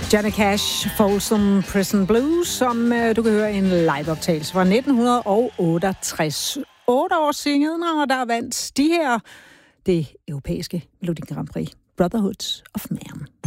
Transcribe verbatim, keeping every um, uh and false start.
Johnny Cash, Folsom Prison Blues, som uh, du kan høre en liveoptagelse fra nitten otteogtres. Otte år senere, der vandt de her det europæiske Melodi Grand Prix, Brotherhood of Man.